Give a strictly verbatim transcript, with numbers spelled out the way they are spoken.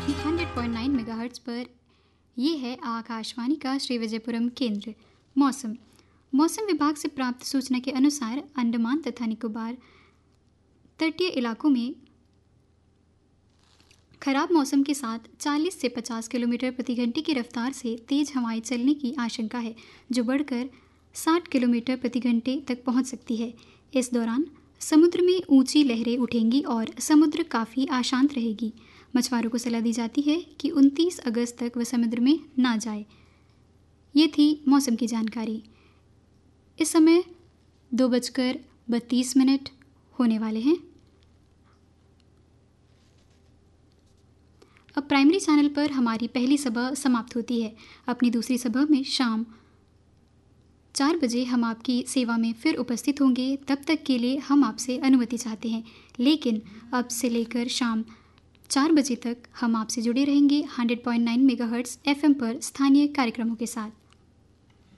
Hundred point nine megahertz पर ये है आकाशवाणी का श्री विजयपुरम केंद्र। मौसम मौसम विभाग से प्राप्त सूचना के अनुसार अंडमान तथा निकोबार तटीय इलाकों में खराब मौसम के साथ चालीस से पचास किलोमीटर प्रति घंटे की रफ्तार से तेज़ हवाएं चलने की आशंका है, जो बढ़कर साठ किलोमीटर प्रति घंटे तक पहुंच सकती है। इस दौरान समुद्र में ऊंची लहरें उठेंगी और समुद्र काफ़ी अशांत रहेगी। मछुआरों को सलाह दी जाती है कि उनतीस अगस्त तक वह समुद्र में ना जाए। ये थी मौसम की जानकारी। इस समय दो बजकर बत्तीस मिनट होने वाले हैं। अब प्राइमरी चैनल पर हमारी पहली सभा समाप्त होती है। अपनी दूसरी सभा में शाम चार बजे हम आपकी सेवा में फिर उपस्थित होंगे। तब तक के लिए हम आपसे अनुमति चाहते हैं, लेकिन अब से लेकर शाम चार बजे तक हम आपसे जुड़े रहेंगे hundred point nine megahertz FM पर स्थानीय कार्यक्रमों के साथ।